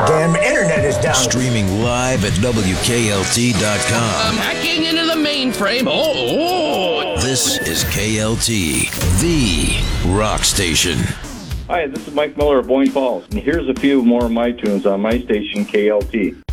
damn internet is down. Streaming live at WKLT.com. I'm hacking into the mainframe. Oh. This is KLT, the rock station. Hi, this is Mike Miller of Boyne Falls, and here's a few more of my tunes on my station, KLT.